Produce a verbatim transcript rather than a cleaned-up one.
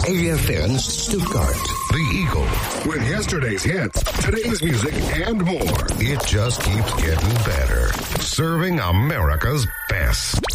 A F N Stuttgart. The Eagle. With yesterday's hits, today's music, and more. It just keeps getting better. Serving America's best.